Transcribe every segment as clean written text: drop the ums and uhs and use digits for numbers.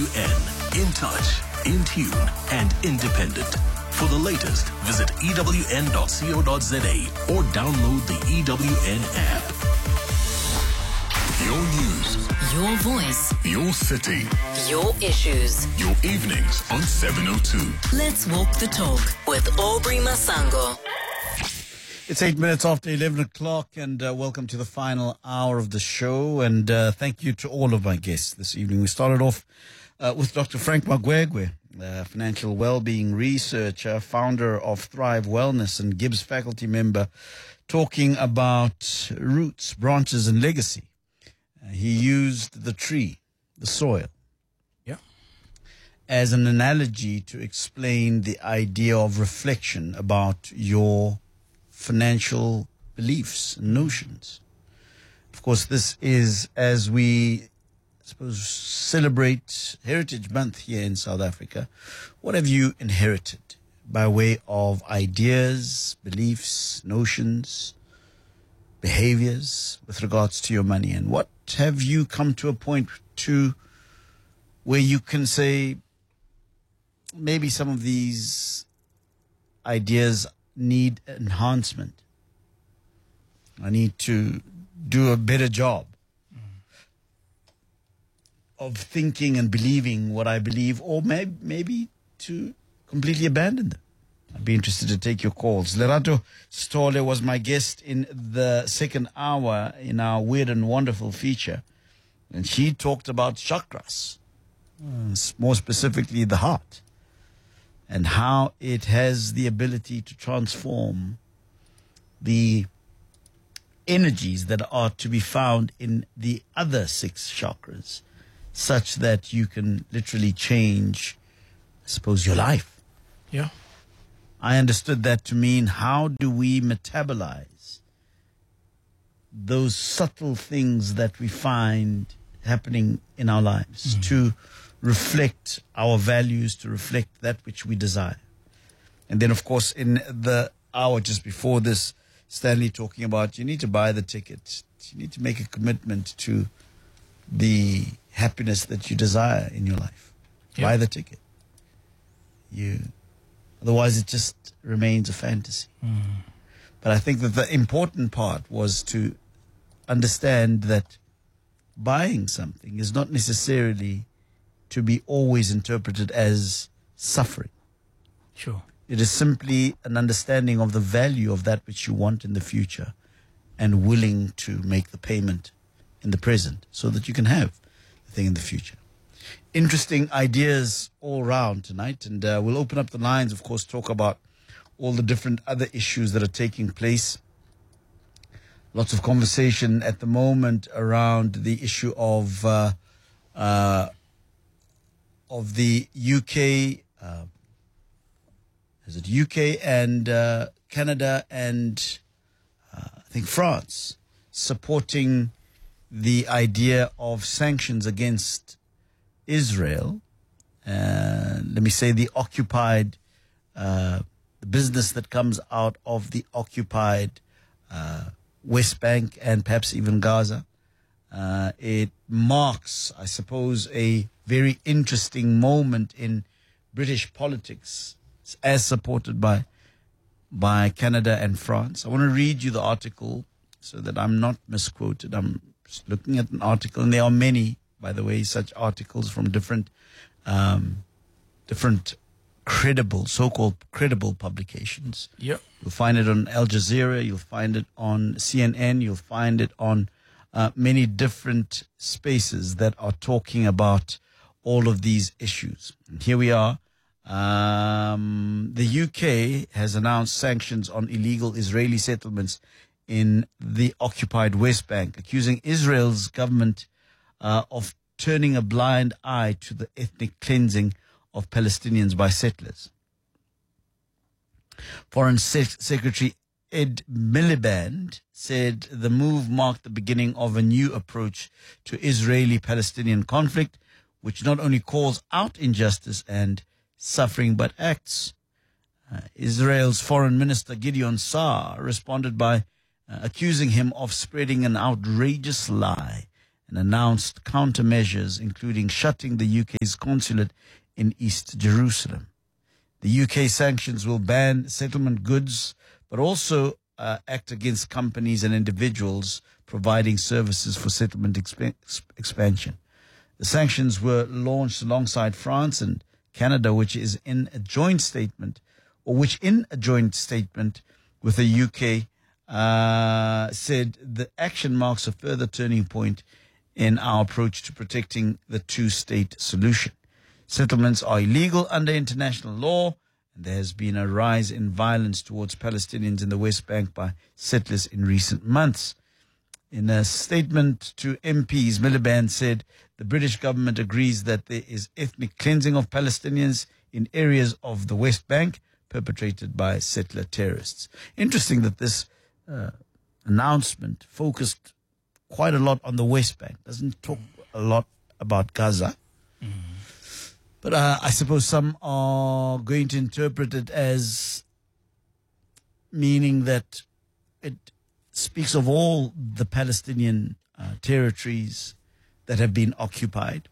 EWN. In touch, in tune, and independent. For the latest, visit ewn.co.za or download the EWN app. Your news, your voice, your city, your issues, your evenings on 702. Let's walk the talk with Aubrey Masango. It's 8 minutes after 11 o'clock, and welcome to the final hour of the show. And thank you to all of my guests this evening. We started off with Dr. Frank Magwegwe, financial well-being researcher, founder of Thrive Wellness and Gibbs faculty member, talking about roots, branches, and legacy. He used the tree, the soil, as an analogy to explain the idea of reflection about your financial beliefs and notions. Of course, this is as we, celebrate Heritage Month here in South Africa. What have you inherited by way of ideas, beliefs, notions, behaviors with regards to your money? And what have you come to a point to where you can say maybe some of these ideas need enhancement? I need to do a better job of thinking and believing what I believe, or maybe to completely abandon them. I'd be interested to take your calls. Lerato Stole was my guest in the second hour in our Weird and Wonderful feature, and she talked about chakras, more specifically the heart, and how it has the ability to transform the energies that are to be found in the other 6 chakras, such that you can literally change, your life. Yeah. I understood that to mean, how do we metabolize those subtle things that we find happening in our lives to reflect our values, to reflect that which we desire? And then, of course, in the hour just before this, Stanley talking about you need to buy the ticket. You need to make a commitment to the happiness that you desire in your life. Yeah. Buy the ticket. Otherwise, it just remains a fantasy. But I think that the important part was to understand that buying something is not necessarily to be always interpreted as suffering. Sure. It is simply an understanding of the value of that which you want in the future and willing to make the payment in the present so that you can have the thing in the future. Interesting ideas all round tonight, and we'll open up the lines, of course, talk about all the different other issues that are taking place. Lots of conversation at the moment around the issue of the UK, UK and Canada and I think France supporting the idea of sanctions against Israel. Let me say the occupied, the business that comes out of the occupied West Bank and perhaps even Gaza. It marks, I suppose, a very interesting moment in British politics, as supported by Canada and France. I want to read you the article so that I'm not misquoted. I'm just looking at an article, and there are many, by the way, such articles from different credible, so-called credible publications. Yep. You'll find it on Al Jazeera, you'll find it on CNN, you'll find it on many different spaces that are talking about all of these issues. And here we are. The UK has announced sanctions on illegal Israeli settlements in the occupied West Bank, accusing Israel's government of turning a blind eye to the ethnic cleansing of Palestinians by settlers. Foreign Secretary Ed Miliband said the move marked the beginning of a new approach to Israeli-Palestinian conflict, which not only calls out injustice and suffering, but acts. Israel's Foreign Minister Gideon Saar responded by accusing him of spreading an outrageous lie and announced countermeasures, including shutting the UK's consulate in East Jerusalem. The UK sanctions will ban settlement goods, but also act against companies and individuals providing services for settlement expansion. The sanctions were launched alongside France and Canada, which in a joint statement with the UK, said the action marks a further turning point in our approach to protecting the two-state solution. Settlements are illegal under international law, and there has been a rise in violence towards Palestinians in the West Bank by settlers in recent months. In a statement to MPs, Miliband said the British government agrees that there is ethnic cleansing of Palestinians in areas of the West Bank perpetrated by settler terrorists. Interesting that this announcement focused quite a lot on the West Bank. Doesn't talk a lot about Gaza. But I suppose some are going to interpret it as meaning that it speaks of all the Palestinian territories that have been occupied.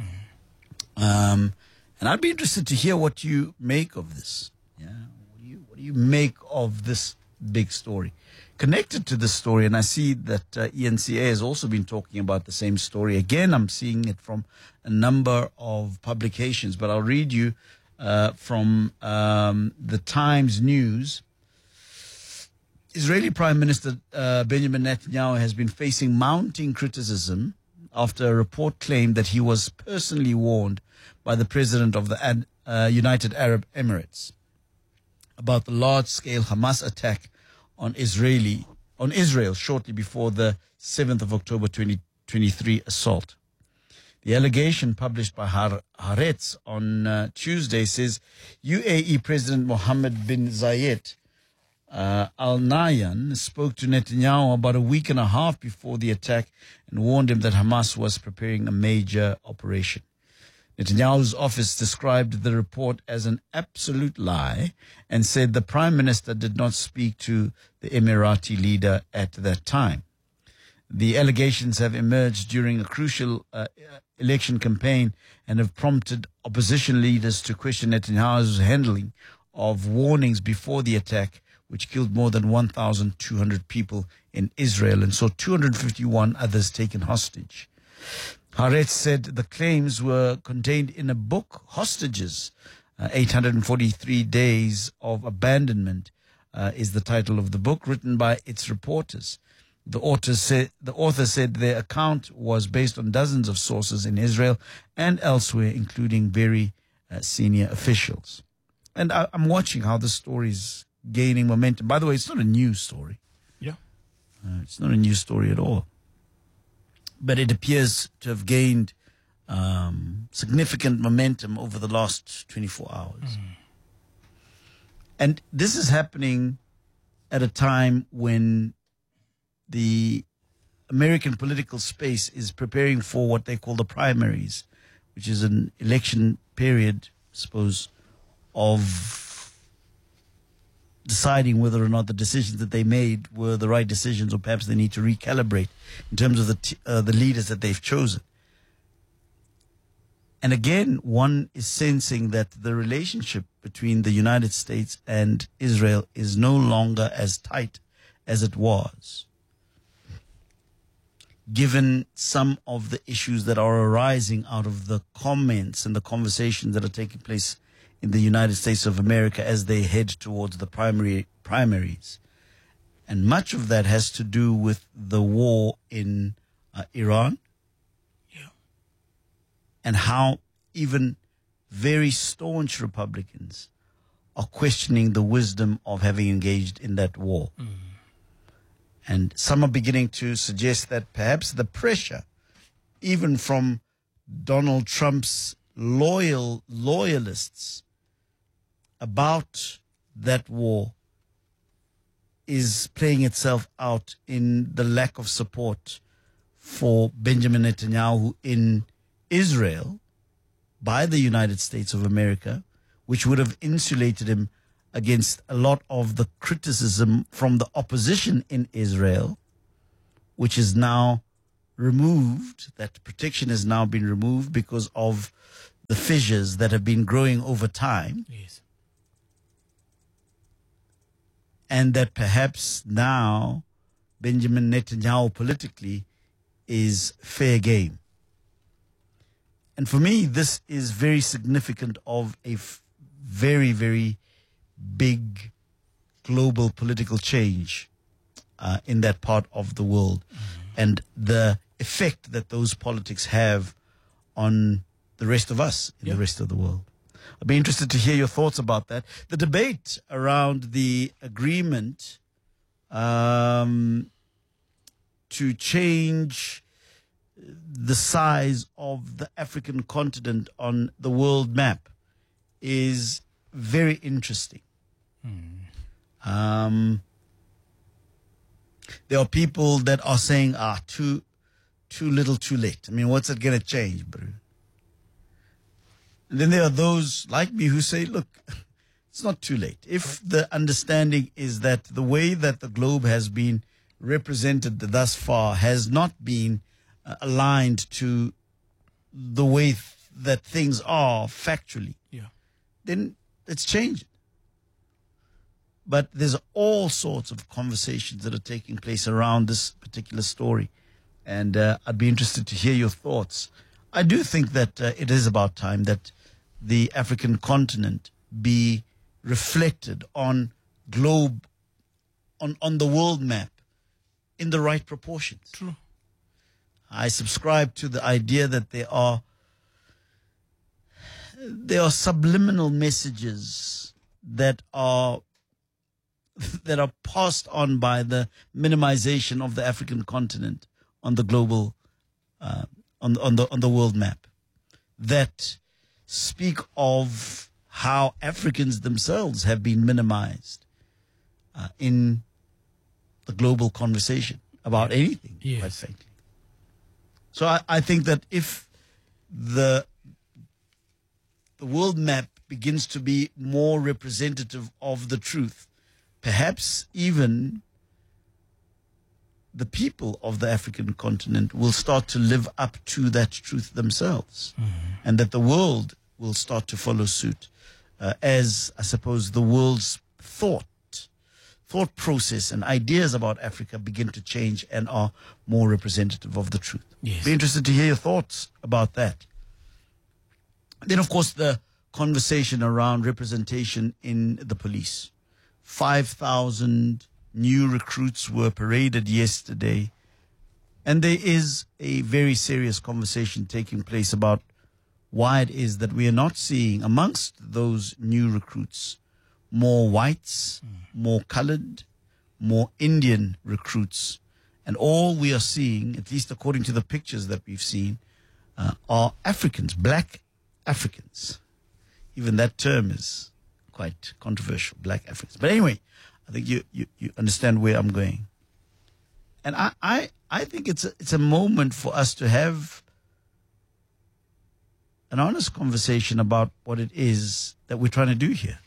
And I'd be interested to hear what you make of this. Yeah, what do you make of this big story? Connected to this story, and I see that ENCA has also been talking about the same story. Again, I'm seeing it from a number of publications, but I'll read you from the Times News. Israeli Prime Minister Benjamin Netanyahu has been facing mounting criticism after a report claimed that he was personally warned by the president of the United Arab Emirates about the large-scale Hamas attack on Israel shortly before the 7th of October 2023 assault. The allegation published by Haaretz on Tuesday says UAE President Mohammed bin Zayed Al Nahyan spoke to Netanyahu about a week and a half before the attack and warned him that Hamas was preparing a major operation. Netanyahu's office described the report as an absolute lie and said the Prime Minister did not speak to the Emirati leader at that time. The allegations have emerged during a crucial election campaign and have prompted opposition leaders to question Netanyahu's handling of warnings before the attack, which killed more than 1,200 people in Israel and saw 251 others taken hostage. Haaretz said the claims were contained in a book, Hostages, 843 Days of Abandonment is the title of the book, written by its reporters. The author said their account was based on dozens of sources in Israel and elsewhere, including very senior officials. And I'm watching how the story is gaining momentum. By the way, it's not a news story. Yeah. It's not a news story at all. But it appears to have gained significant momentum over the last 24 hours. And this is happening at a time when the American political space is preparing for what they call the primaries, which is an election period, I suppose, of deciding whether or not the decisions that they made were the right decisions, or perhaps they need to recalibrate in terms of the leaders that they've chosen. And again, one is sensing that the relationship between the United States and Israel is no longer as tight as it was, given some of the issues that are arising out of the comments and the conversations that are taking place in the United States of America as they head towards the primaries. And much of that has to do with the war in Iran. Yeah. And how even very staunch Republicans are questioning the wisdom of having engaged in that war. And some are beginning to suggest that perhaps the pressure, even from Donald Trump's loyalists about that war, is playing itself out in the lack of support for Benjamin Netanyahu in Israel by the United States of America, which would have insulated him against a lot of the criticism from the opposition in Israel, which is now removed, that protection has now been removed because of the fissures that have been growing over time, Yes. and that perhaps now Benjamin Netanyahu politically is fair game. And for me, this is very significant of a very, very big global political change in that part of the world, and the effect that those politics have on the rest of us in the rest of the world. I'd be interested to hear your thoughts about that. The debate around the agreement to change the size of the African continent on the world map is very interesting. There are people that are saying, too little, too late. I mean, what's it going to change, bro? And then there are those like me who say, look, it's not too late. If the understanding is that the way that the globe has been represented thus far has not been aligned to the way that things are factually, then let's change it. But there's all sorts of conversations that are taking place around this particular story. And I'd be interested to hear your thoughts. I do think that it is about time that the African continent be reflected on globe, on the world map in the right proportions. True. I subscribe to the idea that there are subliminal messages that are passed on by the minimization of the African continent on the global, on the world map, that speak of how Africans themselves have been minimized in the global conversation about anything, quite frankly. So I think that if the world map begins to be more representative of the truth, perhaps even the people of the African continent will start to live up to that truth themselves, and that the world will start to follow suit as, I suppose, the world's thought process and ideas about Africa begin to change and are more representative of the truth. Yes. Be interested to hear your thoughts about that. Then, of course, the conversation around representation in the police. 5,000 new recruits were paraded yesterday, and there is a very serious conversation taking place about why it is that we are not seeing amongst those new recruits more whites, more colored, more Indian recruits. And all we are seeing, at least according to the pictures that we've seen, are Africans, black Africans. Even that term is quite controversial, black Africans. But anyway, I think you understand where I'm going. And I think it's a moment for us to have an honest conversation about what it is that we're trying to do here.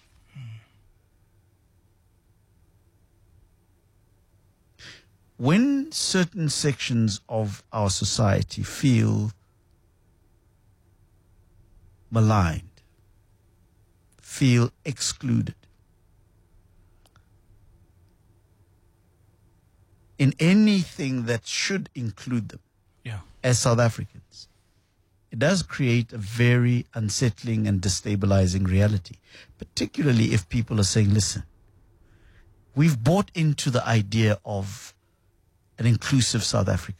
When certain sections of our society feel maligned, feel excluded in anything that should include them as South Africans, it does create a very unsettling and destabilizing reality, particularly if people are saying, listen, we've bought into the idea of an inclusive South Africa.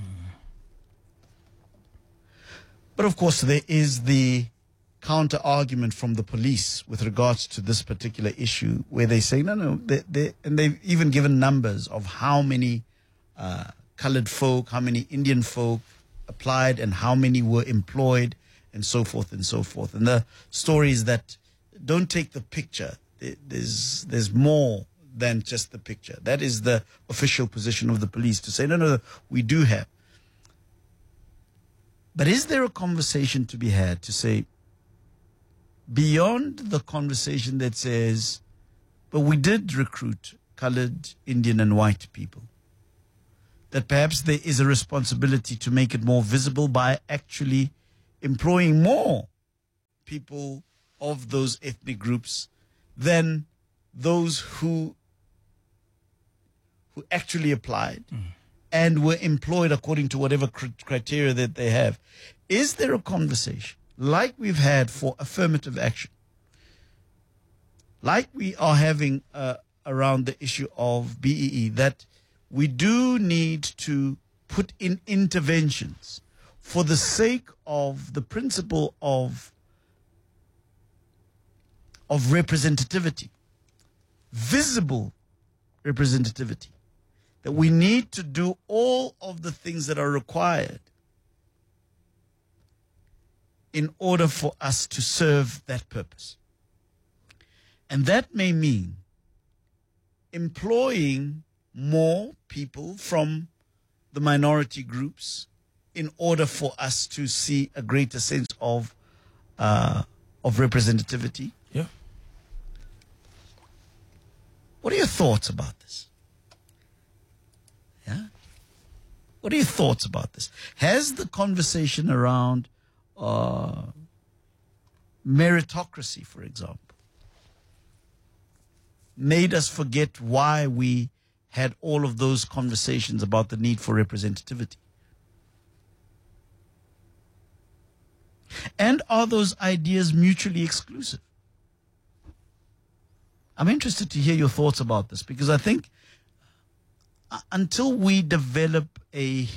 But of course, there is the counter argument from the police with regards to this particular issue, where they say, no, and they've even given numbers of how many colored folk, how many Indian folk applied, and how many were employed, and so forth and so forth. And the story is that don't take the picture. There's more than just the picture. That is the official position of the police, to say, no, we do have. But is there a conversation to be had to say, beyond the conversation that says, but we did recruit colored, Indian, and white people, that perhaps there is a responsibility to make it more visible by actually employing more people of those ethnic groups than those who actually applied and were employed according to whatever criteria that they have. Is there a conversation like we've had for affirmative action, like we are having around the issue of BEE, that we do need to put in interventions for the sake of the principle of representativity, visible representativity, that we need to do all of the things that are required in order for us to serve that purpose. And that may mean employing more people from the minority groups in order for us to see a greater sense of representativity. Yeah. What are your thoughts about this? Yeah. What are your thoughts about this? Has the conversation around meritocracy, for example, made us forget why we had all of those conversations about the need for representativity? And are those ideas mutually exclusive? I'm interested to hear your thoughts about this, because I think until we develop a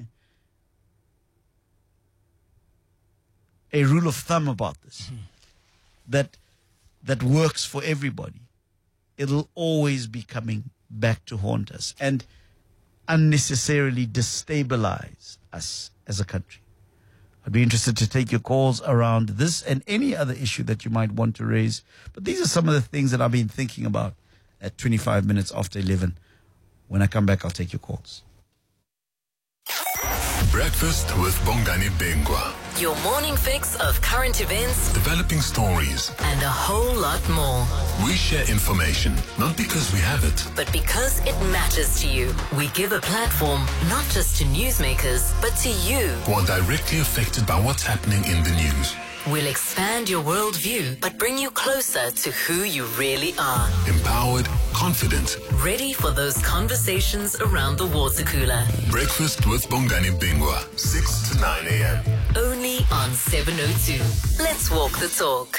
rule of thumb about this that works for everybody, it'll always be coming back to haunt us and unnecessarily destabilize us as a country. I'd be interested to take your calls around this and any other issue that you might want to raise. But these are some of the things that I've been thinking about at 25 minutes after 11. When I come back, I'll take your calls. Breakfast with Bongani Bengwa. Your morning fix of current events Developing stories. and a whole lot more. We share information, not because we have it. But because it matters to you, we give a platform not just to newsmakers, but to you. Who are directly affected by what's happening in the news. We'll expand your worldview, but bring you closer to who you really are. Empowered, confident. Ready for those conversations around the water cooler. Breakfast with Bongani Bengwa, 6 to 9 a.m. Only on 702. Let's walk the talk.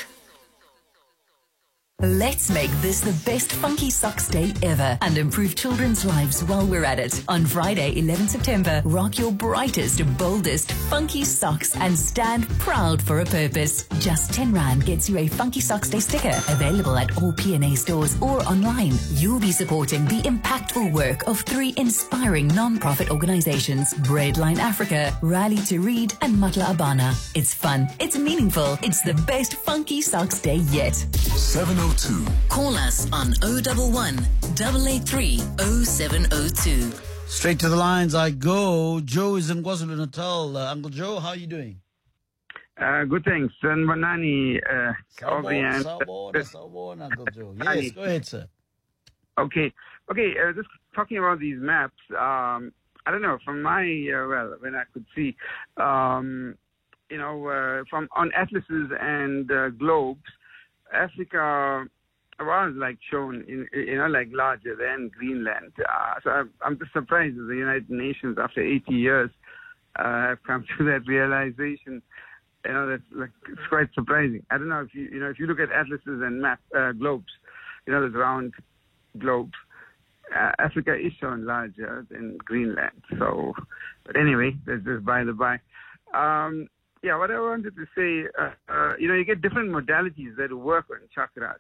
Let's make this the best Funky Socks Day ever and improve children's lives while we're at it. On Friday, 11 September, rock your brightest, boldest Funky Socks and stand proud for a purpose. Just 10 Rand gets you a Funky Socks Day sticker, available at all P&A stores or online. You'll be supporting the impactful work of 3 inspiring non-profit organizations, Breadline Africa, Rally to Read, and Matla Abana. It's fun, it's meaningful, it's the best Funky Socks Day yet. 702. Call us on 011 883 0702. Straight to the lines I go. Joe is in KwaZulu-Natal. Uncle Joe, how are you doing? Good, thanks. Sanbanani, Sawubona, Uncle Joe. Yes, go ahead, sir. Okay. Just talking about these maps. I don't know. From my when I could see, from on atlases and globes, Africa was like shown in like larger than Greenland. So I'm just surprised that the United Nations, after 80 years, have come to that realization. That's like, it's quite surprising. I don't know if if you look at atlases and globes, those round globes, Africa is shown larger than Greenland. So, but anyway, that's just by the by. What I wanted to say, you get different modalities that work on chakras.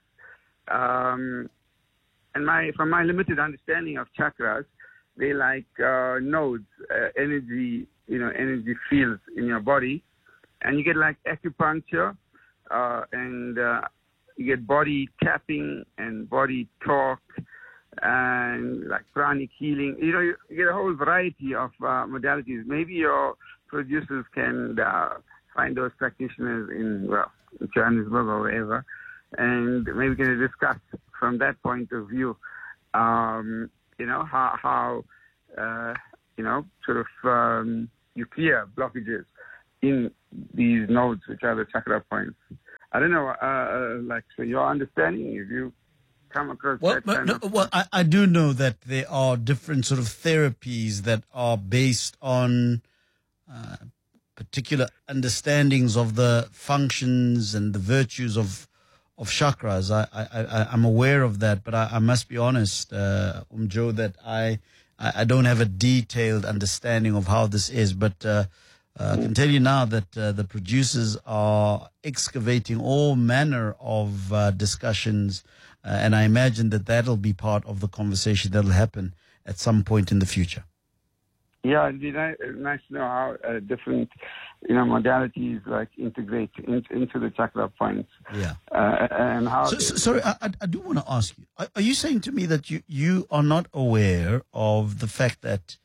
And from my limited understanding of chakras, they like nodes, energy fields in your body. And you get like acupuncture, and you get body tapping and body talk, and like pranic healing. You get a whole variety of modalities. Maybe your producers can find those practitioners in Johannesburg or wherever, and maybe we can discuss from that point of view, how sort of nuclear blockages in these nodes, which are the chakra points. I don't know, so your understanding, if you come across I do know that there are different sort of therapies that are based on particular understandings of the functions and the virtues of chakras. I'm aware of that, but I must be honest, Joe, that I don't have a detailed understanding of how this is, but I can tell you now that the producers are excavating all manner of discussions, and I imagine that that'll be part of the conversation that'll happen at some point in the future. Yeah, it'd be nice to know how different, modalities like integrate into the chakra points. Yeah. And how. Sorry, I do want to ask you. Are you saying to me that you are not aware of the fact that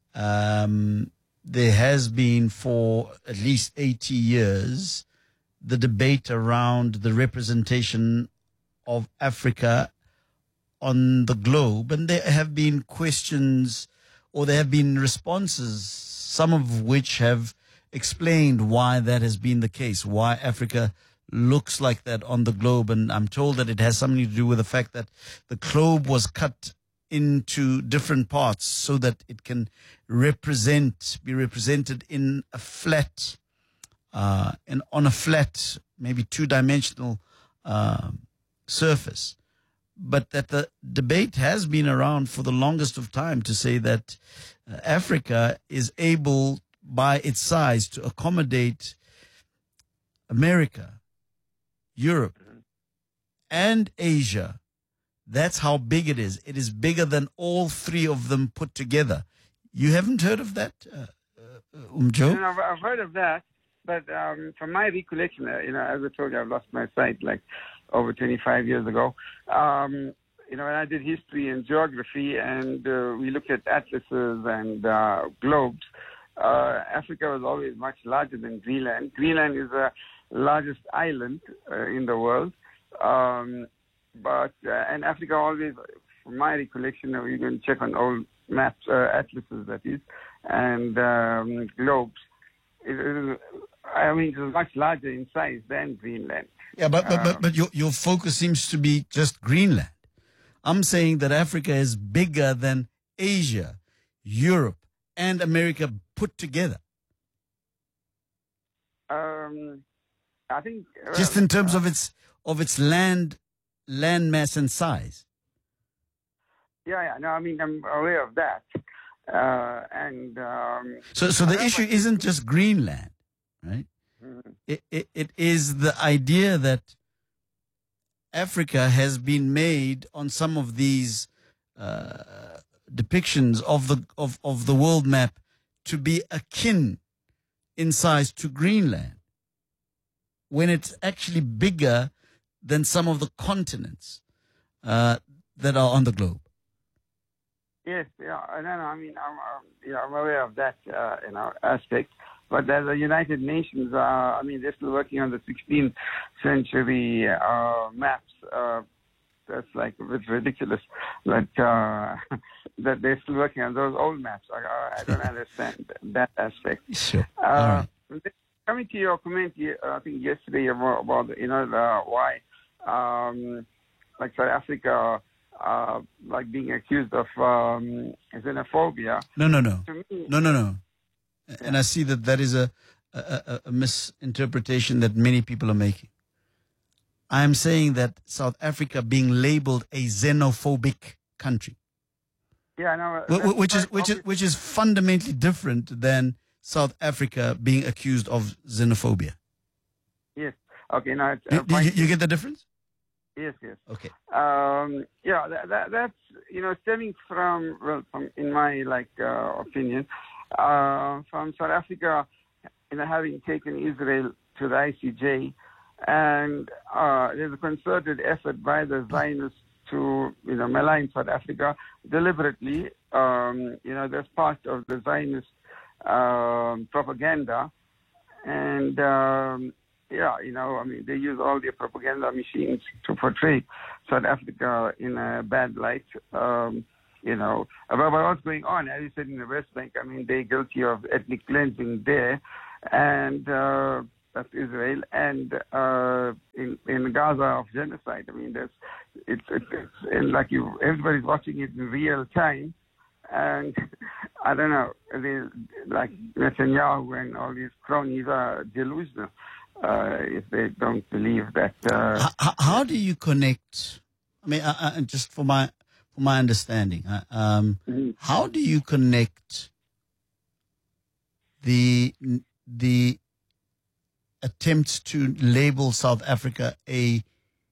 there has been for at least 80 years the debate around the representation of Africa on the globe, and there have been questions or there have been responses, some of which have explained why that has been the case, why Africa looks like that on the globe. And I'm told that it has something to do with the fact that the globe was cut into different parts so that it can be represented in a flat, and on a flat, maybe two-dimensional surface. But that the debate has been around for the longest of time to say that Africa is able, by its size, to accommodate America, Europe, and Asia. That's how big it is. It is bigger than all three of them put together. You haven't heard of that, Joe? No, I've heard of that, but from my recollection, as I told you, I've lost my sight like over 25 years ago. When I did history and geography, and we looked at atlases and globes, Africa was always much larger than Greenland. Greenland is the largest island in the world. And Africa always, from my recollection, you can check on old maps, atlases that is, and globes. It was much larger in size than Greenland. Yeah, but your focus seems to be just Greenland. I'm saying that Africa is bigger than Asia, Europe, and America put together. I think just in terms of its land mass and size. Yeah. No, I'm aware of that. So the issue isn't just Greenland, right? It is the idea that Africa has been made on some of these depictions of the world map to be akin in size to Greenland, when it's actually bigger than some of the continents that are on the globe. Yes, yeah, I'm aware of that, aspect. But as the United Nations, they're still working on the 16th century maps. That's like a bit ridiculous, but that they're still working on those old maps. I don't understand that aspect. Sure. All right. Coming to your comment, I think yesterday about why, like South Africa, like being accused of xenophobia. No. And I see that is a misinterpretation that many people are making. I am saying that South Africa being labeled a xenophobic country. Yeah, no. Which is fundamentally different than South Africa being accused of xenophobia. Yes. Okay. Now, you get the difference? Yes. Okay. That's stemming from in my opinion, from South Africa, having taken Israel to the ICJ, and there's a concerted effort by the Zionists to malign South Africa deliberately. That's part of the Zionist propaganda, and they use all their propaganda machines to portray South Africa in a bad light. about what's going on. As you said, in the West Bank, I mean, they're guilty of ethnic cleansing there, and that's Israel, and in Gaza of genocide. I mean, it's and like everybody's watching it in real time, and I don't know, like Netanyahu and all these cronies are delusional if they don't believe that. How do you connect? I mean, just for my understanding, how do you connect the attempts to label South Africa a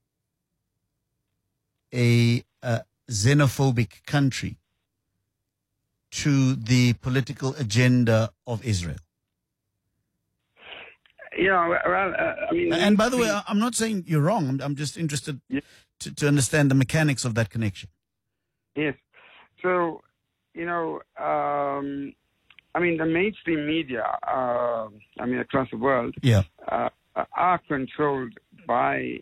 xenophobic country to the political agenda of Israel? I mean... And by the way, I'm not saying you're wrong. I'm just interested to understand the mechanics of that connection. Yes. So, I mean, the mainstream media, across the world, are controlled by,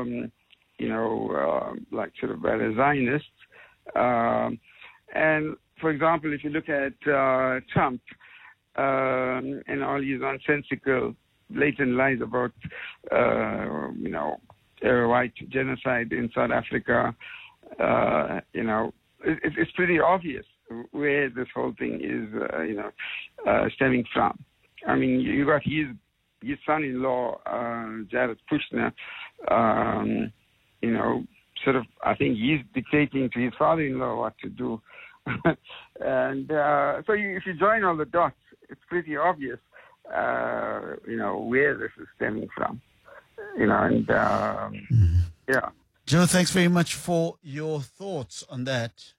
like sort of by the Zionists. And, for example, if you look at Trump and all his nonsensical, blatant lies about, white genocide in South Africa, it's pretty obvious where this whole thing is, stemming from. I mean, you got his son-in-law, Jared Kushner, sort of, I think he's dictating to his father-in-law what to do. And so if you join all the dots, it's pretty obvious, where this is stemming from. Yeah. Joe, thanks very much for your thoughts on that.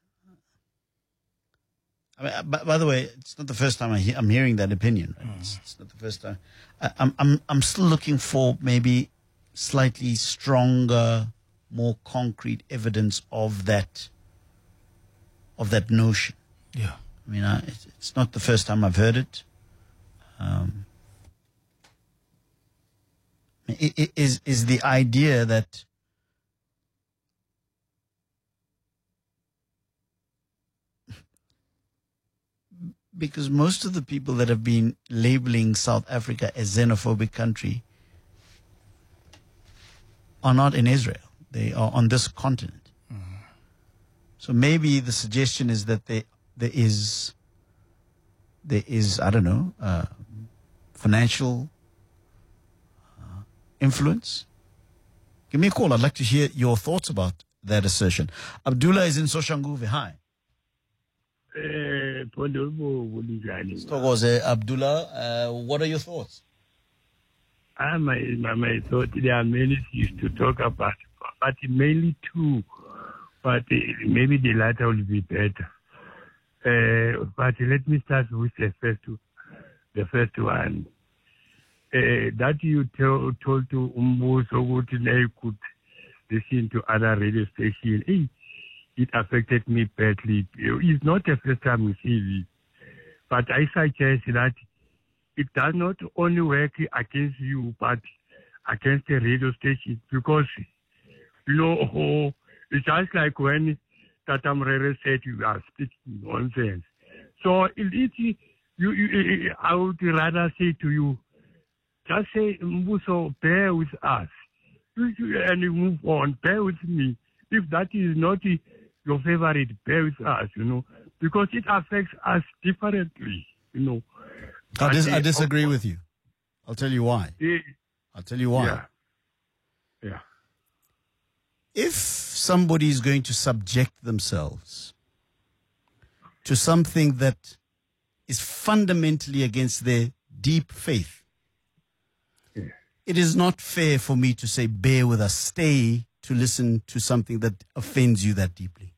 I mean, by the way, it's not the first time I'm hearing that opinion. Right? It's not the first time. I'm still looking for maybe slightly stronger, more concrete evidence of that notion. Yeah. I mean, it's not the first time I've heard it. Is the idea that because most of the people that have been labeling South Africa a xenophobic country are not in Israel. They are on this continent. Mm-hmm. So maybe the suggestion is that there is, I don't know, financial influence. Give me a call. I'd like to hear your thoughts about that assertion. Abdullah is in Soshanguve. Hi. Stogoze Abdullah, what are your thoughts? My thought, there are many things to talk about, but mainly two. But maybe the latter will be better. But let me start with the first one. That you told to Umbuso they could listen to other radio stations. It affected me badly. It's not the first time we see this. But I suggest that it does not only work against you, but against the radio station. Because, it's just like when Tata Mrere said you are speaking nonsense. So I would rather say to you, just say, Mbuso, bear with us. And move on, bear with me. If that is not your favorite, bear with us, because it affects us differently, I disagree with you. I'll tell you why. I'll tell you why. Yeah. If somebody is going to subject themselves to something that is fundamentally against their deep faith, it is not fair for me to say, bear with us, stay to listen to something that offends you that deeply.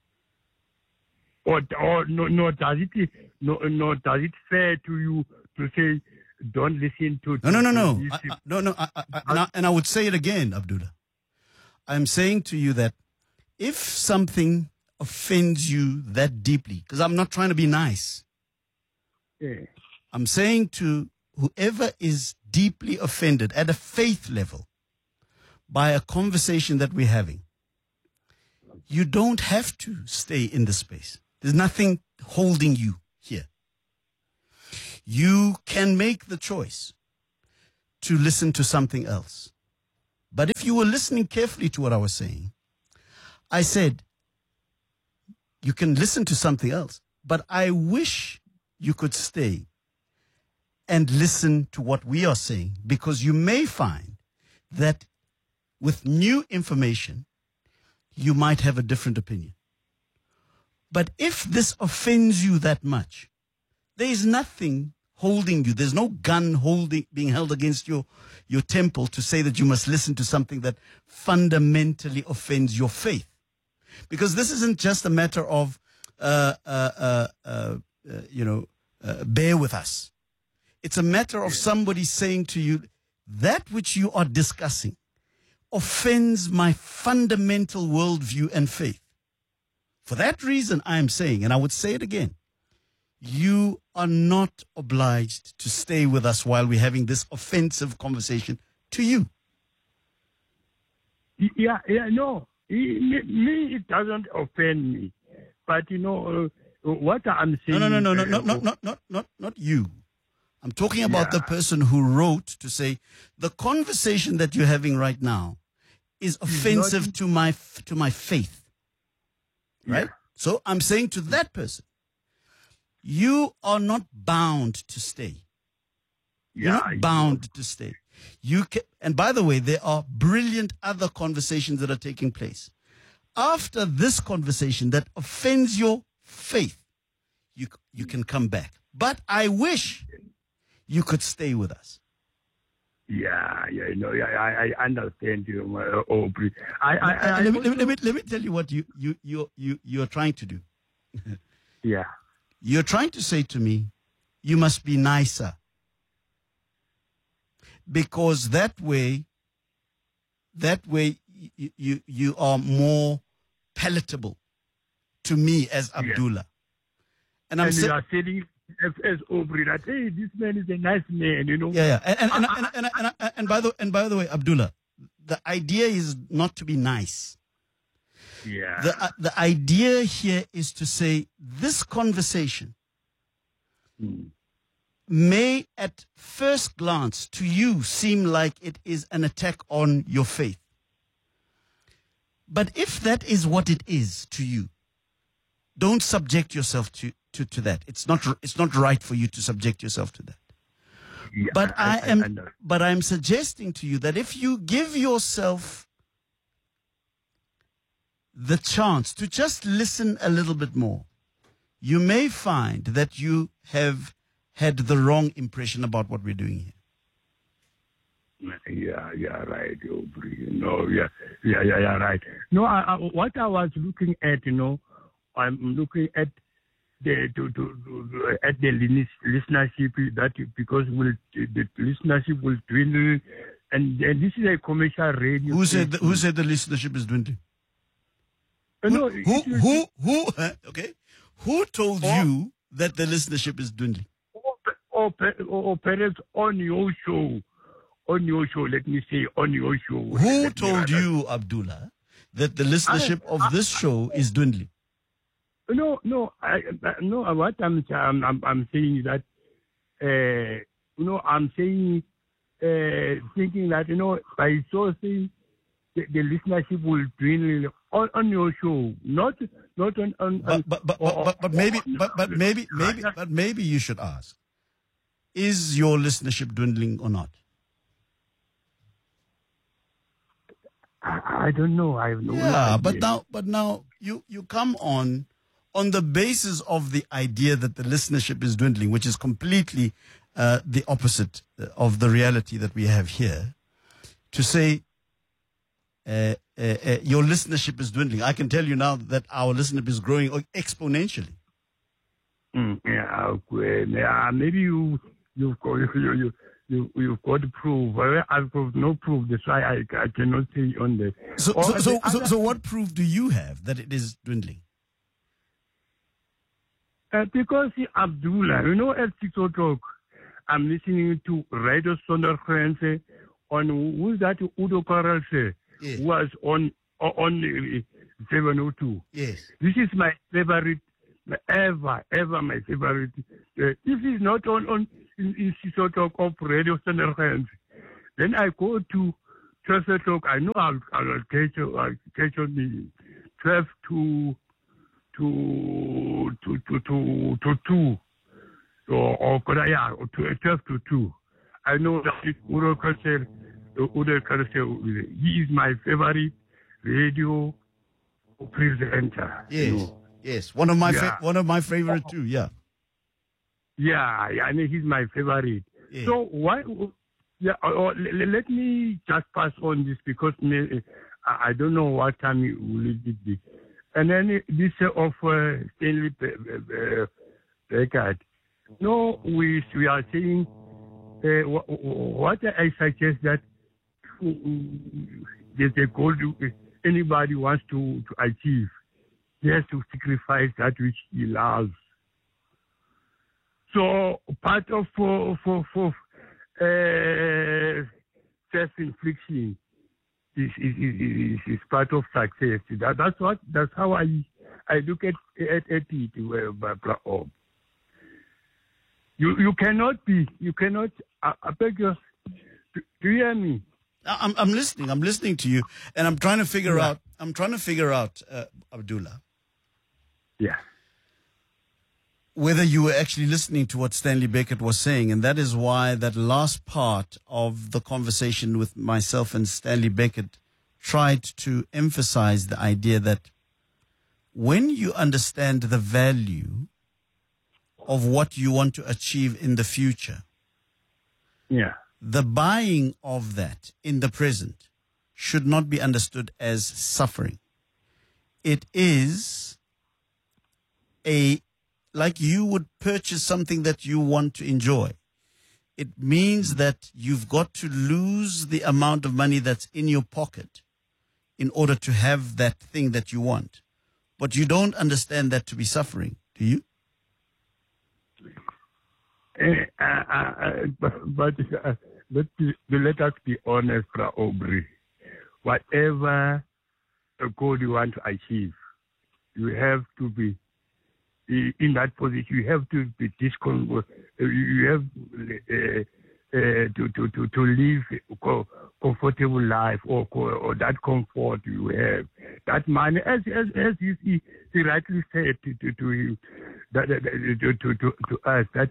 Or does it fair to you to say, don't listen to... No. And I would say it again, Abdullah. I'm saying to you that if something offends you that deeply, because I'm not trying to be nice, I'm saying to whoever is deeply offended at a faith level by a conversation that we're having, You don't have to stay in the space. There's nothing holding you here. You can make the choice to listen to something else. But if you were listening carefully to what I was saying, I said, you can listen to something else, but I wish you could stay and listen to what we are saying, because you may find that with new information, you might have a different opinion. But if this offends you that much, there is nothing holding you. There's no gun being held against your temple to say that you must listen to something that fundamentally offends your faith. Because this isn't just a matter of, bear with us. It's a matter of somebody saying to you, that which you are discussing offends my fundamental worldview and faith. For that reason, I am saying, and I would say it again, you are not obliged to stay with us while we're having this offensive conversation to you. No. Me, it doesn't offend me. But, what I'm saying... No, not you. I'm talking about the person who wrote to say, the conversation that you're having right now is offensive to my faith. Right? Yeah. So I'm saying to that person, you are not bound to stay. You're not bound to stay. You can, and by the way, there are brilliant other conversations that are taking place. After this conversation that offends your faith, you can come back. But I wish you could stay with us. I understand you, Aubrey. Let me tell you what you're trying to do. Yeah. You're trying to say to me, you must be nicer. Because that way you are more palatable to me as Abdullah. And I'm you are saying as Aubrey that, hey, this man is a nice man, Yeah. And by the way, Abdullah, the idea is not to be nice. Yeah. The idea here is to say this conversation may at first glance to you seem like it is an attack on your faith. But if that is what it is to you, don't subject yourself to that. It's not right for you to subject yourself to that. Yeah, But I'm suggesting to you that if you give yourself the chance to just listen a little bit more, you may find that you have had the wrong impression about what we're doing here. Yeah, right, Aubrey. Right. No, what I was looking at, I'm looking at the listenership, that because the listenership will dwindle, and this is a commercial radio. Who said the listenership is dwindling? No. Okay. Who told you that the listenership is dwindling? Or perhaps on your show, let me say, on your show. Who told you, Abdullah, that the listenership of this show is dwindling? No. What I'm saying is that, I'm saying, thinking that, by so saying, the listenership will dwindle on your show, not on. But maybe you should ask: is your listenership dwindling or not? I don't know. I have no idea. But now you come on the basis of the idea that the listenership is dwindling, which is completely the opposite of the reality that we have here, to say your listenership is dwindling. I can tell you now that our listenership is growing exponentially. Maybe you've got proof. I've got no proof. That's why I cannot say on the. So what proof do you have that it is dwindling? Because Abdullah, at 6 o'clock, I'm listening to Radio Sondergrenze on who's that Udo Karelse, who was on 702. Yes. This is my favorite, ever my favorite. If it's not on in sort of radio center, then I go to 12 o'clock. I know I'll catch on the 12 to 2. Or 12 to 2. I know that Udo Kassel, he is my favorite radio presenter. Yes, yes. One of my favorite too. Yeah. Yeah, I mean he's my favorite. Yeah. So why? Yeah. Let me just pass on this because I don't know what time will it be. And then this of Stanley Beckett. No, we are saying what I suggest that there's a goal anybody wants to achieve. He has to sacrifice that which he loves. So part of self-infliction is part of success. That's how I look at it. You cannot, I beg you, do you hear me? I'm listening to you, and I'm trying to figure out, Abdullah. Yeah. Whether you were actually listening to what Stanley Beckett was saying, and that is why that last part of the conversation with myself and Stanley Beckett tried to emphasize the idea that when you understand the value of what you want to achieve in the future, the buying of that in the present should not be understood as suffering. It is like you would purchase something that you want to enjoy. It means that you've got to lose the amount of money that's in your pocket in order to have that thing that you want. But you don't understand that to be suffering, do you? But let us be honest, Aubrey. Whatever goal you want to achieve, you have to be in that position. You have to be you have to live a comfortable life, or that comfort you have, that money, as you see, he rightly said to us that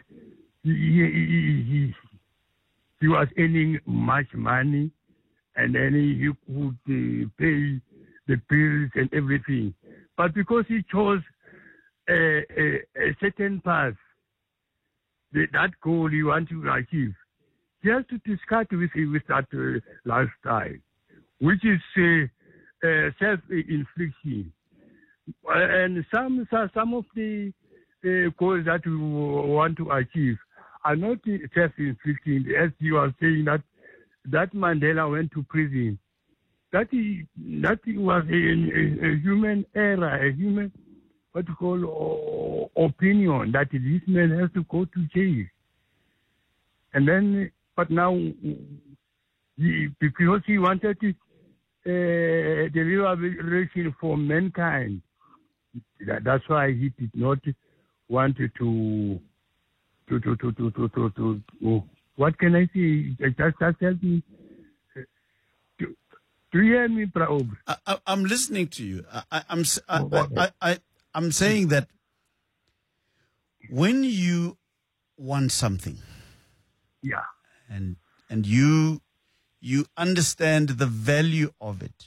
he was earning much money, and then he could pay the bills and everything. But because he chose a certain path, that goal he wanted to achieve, he has to discard with that lifestyle, which is self-infliction. And some of the goals that we want to achieve are not self-inflicting. As you are saying that Mandela went to prison, that was a human error, a human what you call opinion that this man has to go to jail. And then, but now, because he wanted the liberation for mankind, that's why he did not want to what can I say? Just help me. Do you hear me, Praob? I'm listening to you. I'm saying that when you want something, and you understand the value of it,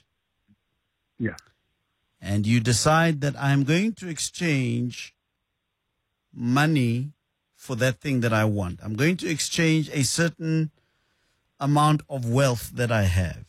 and you decide that I'm going to exchange money for that thing that I want. I'm going to exchange a certain amount of wealth that I have.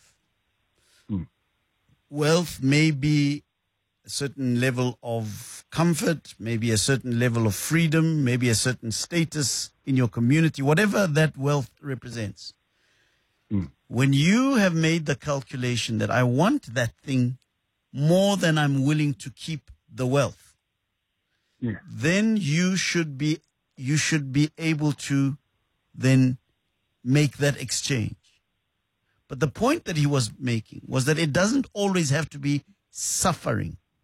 Wealth may be a certain level of comfort, maybe a certain level of freedom, maybe a certain status in your community, whatever that wealth represents. When you have made the calculation that I want that thing more than I'm willing to keep the wealth, then you should be able to then make that exchange. But the point that he was making was that it doesn't always have to be suffering.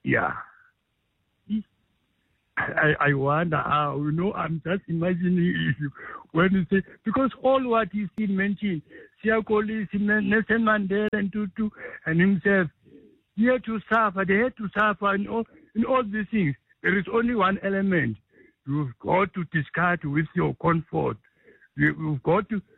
Yeah. I wonder how, I'm just imagining when you say, because all what you see mentioned, Siakoli, Nelson Mandela and Tutu and himself, he had to suffer, they had to suffer in all these things. There is only one element. You've got to discard with your comfort. You've got to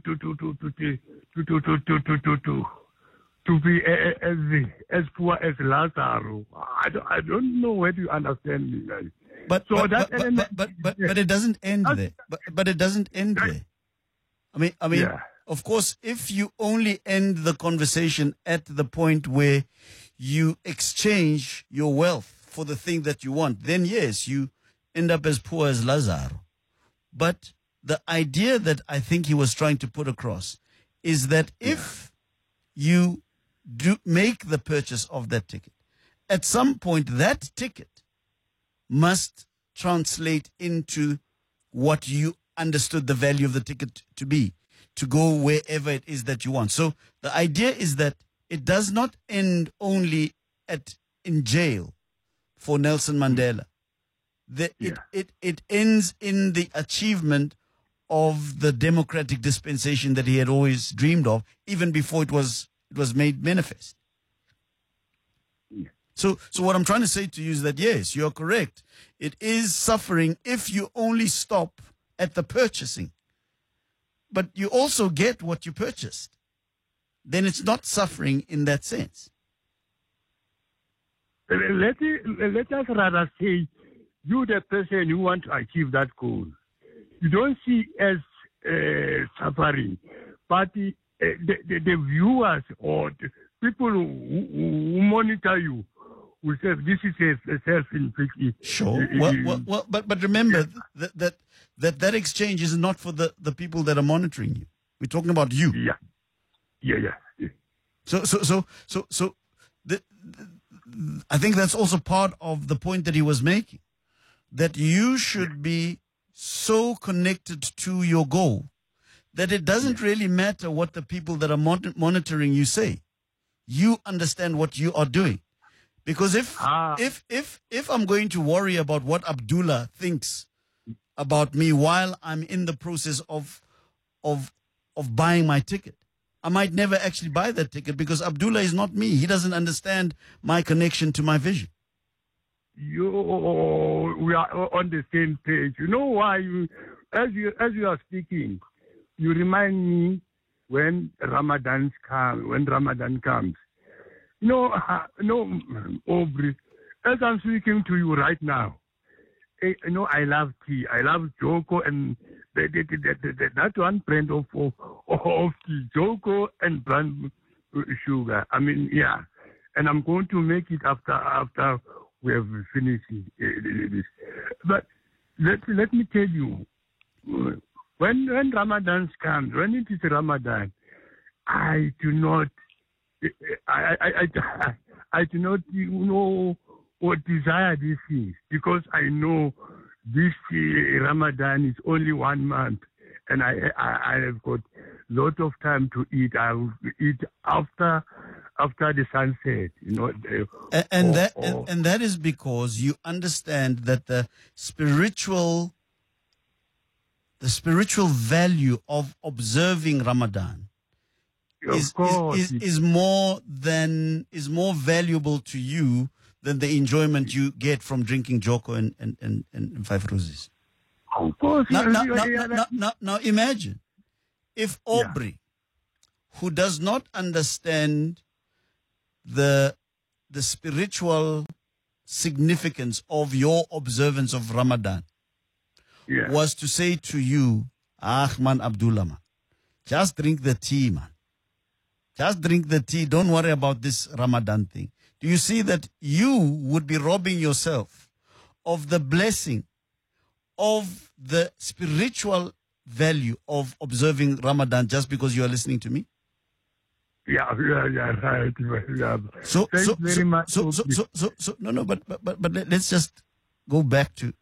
be as poor as Lazarus. I don't know whether you understand me, guys. But it doesn't end there. But it doesn't end there. I mean, yeah. Of course, if you only end the conversation at the point where you exchange your wealth for the thing that you want, then yes, you end up as poor as Lazarus. But the idea that I think he was trying to put across is that if you do make the purchase of that ticket, at some point that ticket must translate into what you understood the value of the ticket to be, to go wherever it is that you want. So the idea is that it does not end only in jail for Nelson Mandela. It ends in the achievement of the democratic dispensation that he had always dreamed of, even before it was made manifest. So what I'm trying to say to you is that, yes, you're correct. It is suffering if you only stop at the purchasing. But you also get what you purchased. Then it's not suffering in that sense. Let us rather say, you the person who want to achieve that goal, you don't see as suffering, but the viewers or the people who monitor you will say this is a self-inflicted. Sure. Well, but remember that exchange is not for the people that are monitoring you. We're talking about you. Yeah. So I think that's also part of the point that he was making, that you should be so connected to your goal that it doesn't really matter what the people that are monitoring you say. You understand what you are doing. Because if I'm going to worry about what Abdullah thinks about me while I'm in the process of buying my ticket, I might never actually buy that ticket because Abdullah is not me. He doesn't understand my connection to my vision. We are on the same page. You know why? As you are speaking, you remind me when Ramadan comes. Aubrey, as I'm speaking to you right now, I love tea. I love Joko and that one brand of tea, Joko and brand sugar. I mean, yeah. And I'm going to make it after we have finished this. But let me tell you, when Ramadan comes, when it is Ramadan, I do not or desire these things because I know this Ramadan is only 1 month and I have got lot of time to eat. I will eat after the sunset, And that is because you understand that the spiritual value of observing Ramadan is more valuable to you than the enjoyment you get from drinking Joko and Five Roses. Of course. Now imagine if Aubrey, who does not understand the spiritual significance of your observance of Ramadan, was to say to you, man, Abdullah, man, just drink the tea, man. Just drink the tea. Don't worry about this Ramadan thing. Do you see that you would be robbing yourself of the blessing of the spiritual value of observing Ramadan just because you are listening to me? Yeah, right. Yeah. So, but let's just go back to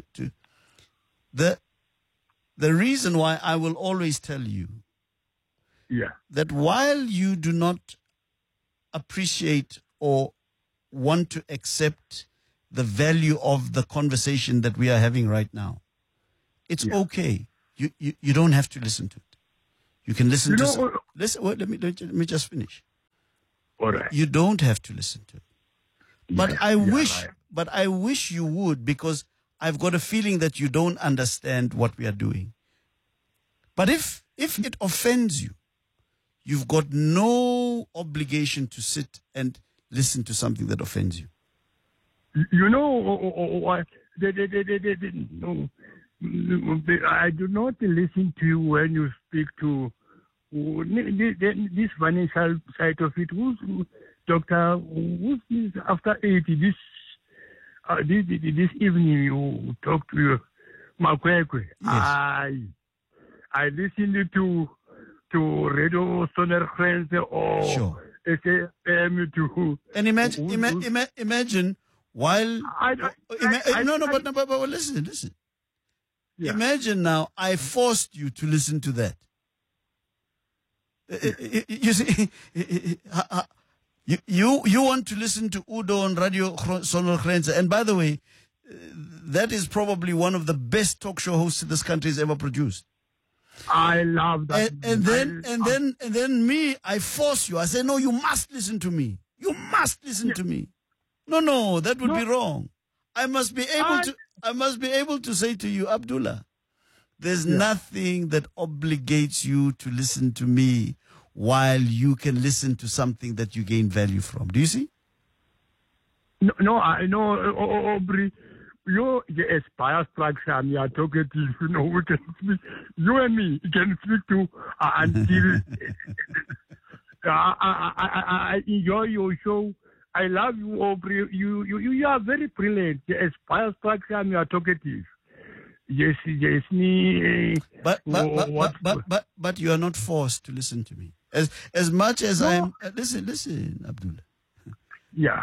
the reason why I will always tell you that while you do not appreciate or want to accept the value of the conversation that we are having right now, it's okay. You don't have to listen to it. You can listen listen. Well, let me just finish. All right. You don't have to listen to it. But Yes, I wish, right. but I wish you would, because I've got a feeling that you don't understand what we are doing. But if it offends you, you've got no obligation to sit and listen to something that offends you. You know what? No, I do not listen to you when you speak to this financial side of it. Who's Doctor? Who's this after 80? This evening you talk to your Makwekwe. Yes. I listened to Radio Sondergrenze or Sure. SAM to. And imagine while but listen. Yeah. Imagine now I forced you to listen to that. You see, you want to listen to Udo on Radio Sondergrenze, and by the way, that is probably one of the best talk show hosts this country has ever produced. I love that. And then me, I force you. I say, no, you must listen to me. You must listen to me. No, that would be wrong. I must be able to say to you, Abdullah, there's nothing that obligates you to listen to me while you can listen to something that you gain value from. Do you see? No, I know, Aubrey. You the Aspire structure, you are talkative, we can speak. You and me can speak to until I enjoy your show. I love you, Aubrey. You are very brilliant. The Aspire structure, you are talkative. Yes, me. But you are not forced to listen to me. As much as I'm listen, Abdullah. Yeah.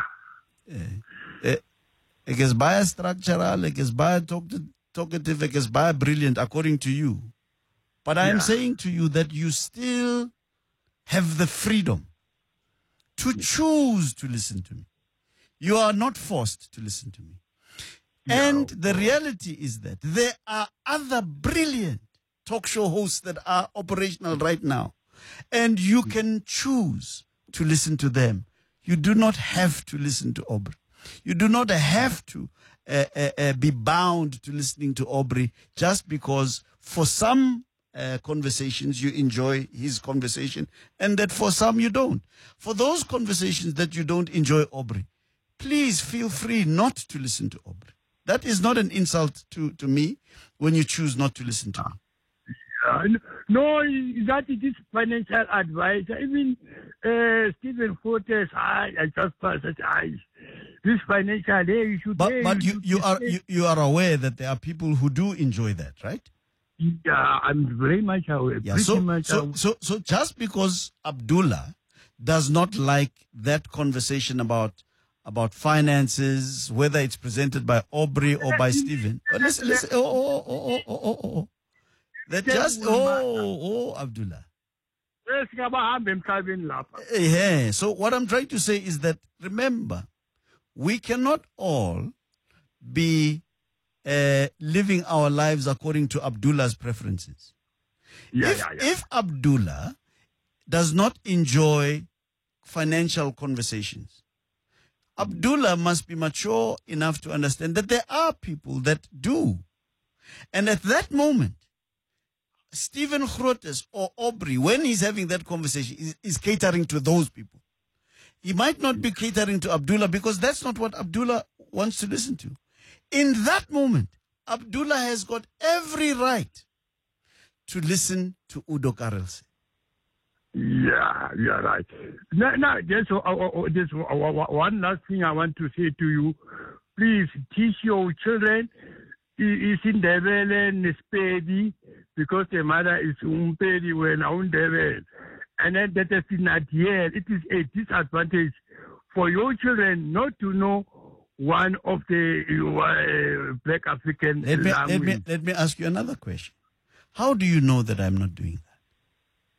Ek is baie structural, ek is baie talkative, ek is baie brilliant according to you. But I am saying to you that you still have the freedom to choose to listen to me. You are not forced to listen to me. And the reality is that there are other brilliant talk show hosts that are operational right now. And you can choose to listen to them. You do not have to listen to Aubrey. You do not have to be bound to listening to Aubrey just because for some conversations you enjoy his conversation and that for some you don't. For those conversations that you don't enjoy Aubrey, please feel free not to listen to Aubrey. That is not an insult to me when you choose not to listen to me. No, that it is financial advice. Even Stephen Fortes, I just passed it. This financial day, you should. But you are aware that there are people who do enjoy that, right? Yeah, I'm very much aware. Yeah, so just because Abdullah does not like that conversation about finances, whether it's presented by Aubrey or by Stephen. But listen. That just Abdullah. Yeah. So what I'm trying to say is that remember, we cannot all be living our lives according to Abdullah's preferences. If Abdullah does not enjoy financial conversations, Abdullah must be mature enough to understand that there are people that do. And at that moment, Stephen Grootes or Aubrey, when he's having that conversation, is catering to those people. He might not be catering to Abdullah because that's not what Abdullah wants to listen to. In that moment, Abdullah has got every right to listen to Udo Karelse. Yeah, you're right. Now, just one last thing I want to say to you. Please teach your children is in Ndebele Nespedi because the mother is Umpedi when Ndebele. And then that is not here. It is a disadvantage for your children not to know one of the black African language. Let me ask you another question. How do you know that I'm not doing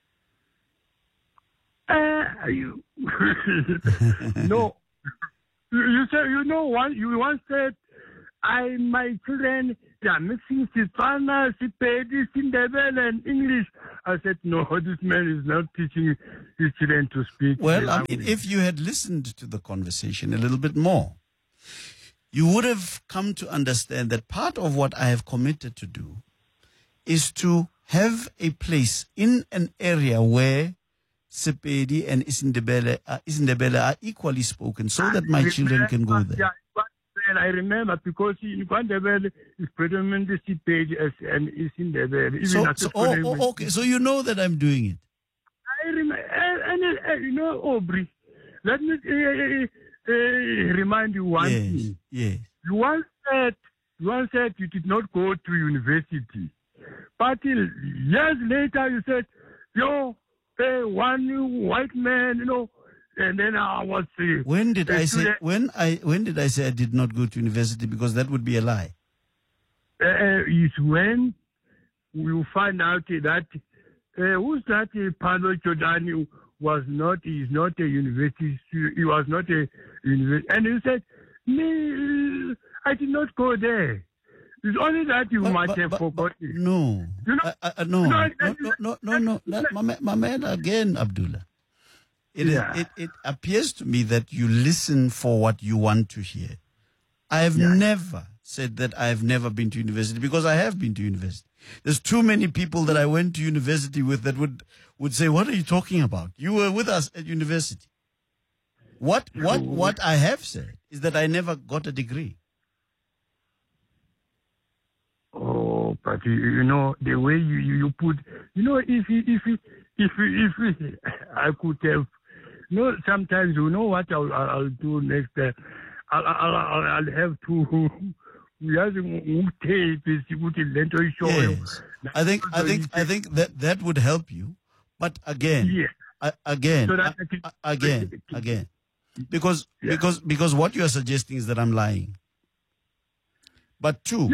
that? No. You said, you once said, my children, they are mixing Setswana, Sepedi, Sindebele, and English. I said, no, this man is not teaching his children to speak. Well, I mean, if you had listened to the conversation a little bit more, you would have come to understand that part of what I have committed to do is to have a place in an area where Sepedi and Isindebele are equally spoken, so that my children can go there. Yeah, I remember, because in Kwandebele is predominantly Sepedi and Isindebele. Okay, so you know that I'm doing it. I remember, Aubrey, let me remind you one thing. Yes. You once said you did not go to university. But years later, you said, one white man, and then I was. When did I say? When did I say I did not go to university? Because that would be a lie. Is when you find out that who's that? Paulo Giordani is not a university. He was not a university, and you said, me, I did not go there. It's only that you might have forgotten. No. No. My man, again, Abdullah. It appears to me that you listen for what you want to hear. I have never said that I have never been to university, because I have been to university. There's too many people that I went to university with that would say, what are you talking about? You were with us at university. What I have said is that I never got a degree. Oh, but the way you put, if I could have, sometimes what I'll do next time, I'll have to. Yes. I think that would help you, but again, because what you are suggesting is that I'm lying. But two,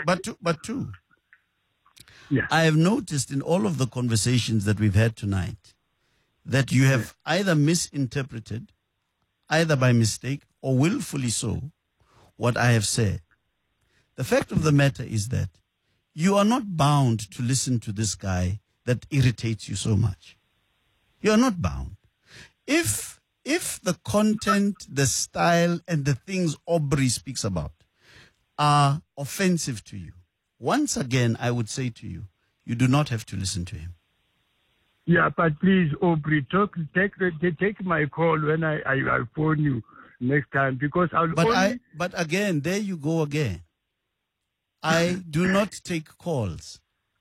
I have noticed in all of the conversations that we've had tonight that you have either misinterpreted, either by mistake or willfully so, what I have said. The fact of the matter is that you are not bound to listen to this guy that irritates you so much. You are not bound. If the content, the style, and the things Aubrey speaks about are offensive to you, once again, I would say to you, you do not have to listen to him. Yeah, but please, Aubrey, take my call when I phone you next time, because But again, there you go again. I do not take calls.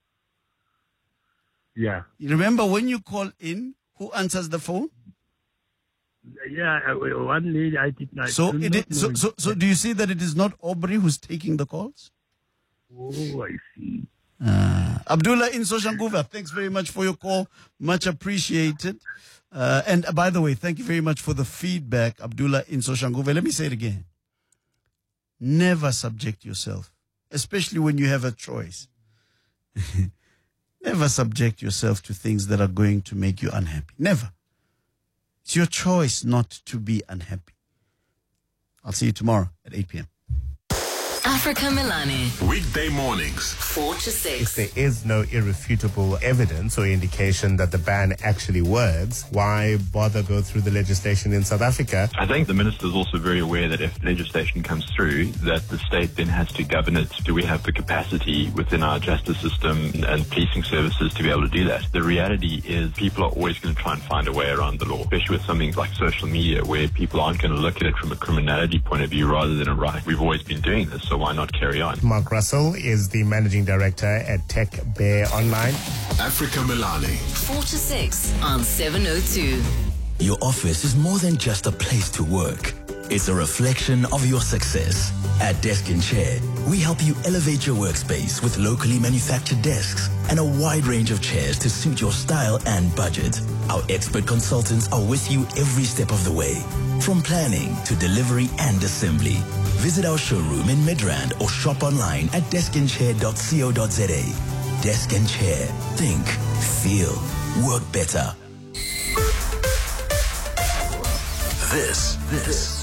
Yeah. You remember when you call in, who answers the phone? Yeah, one lady I did not. So do you see that it is not Aubrey who's taking the calls? Oh, I see. Abdullah in Soshanguve, thanks very much for your call. Much appreciated. And by the way, thank you very much for the feedback, Abdullah in Soshanguve. Let me say it again. Never subject yourself, especially when you have a choice. Never subject yourself to things that are going to make you unhappy. Never. It's your choice not to be unhappy. I'll see you tomorrow at 8 p.m. Africa Milani. Weekday mornings, 4 to 6. If there is no irrefutable evidence or indication that the ban actually works, why bother go through the legislation in South Africa? I think the minister is also very aware that if legislation comes through, that the state then has to govern it. Do we have the capacity within our justice system and policing services to be able to do that? The reality is people are always going to try and find a way around the law, especially with something like social media, where people aren't going to look at it from a criminality point of view rather than a right. We've always been doing this, so why not carry on? Mark Russell is the managing director at Tech Bear Online. Africa Milani. 4 to 6 on 702. Your office is more than just a place to work. It's a reflection of your success. At Desk and Chair, we help you elevate your workspace with locally manufactured desks and a wide range of chairs to suit your style and budget. Our expert consultants are with you every step of the way, from planning to delivery and assembly. Visit our showroom in Midrand or shop online at deskandchair.co.za. Desk and Chair. Think, feel, work better. This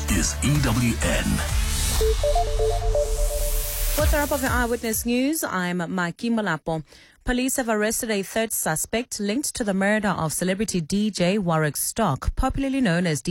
is EWN. What's the wrap of your Eyewitness News? I'm Maki Molapo. Police have arrested a third suspect linked to the murder of celebrity DJ Warwick Stock, popularly known as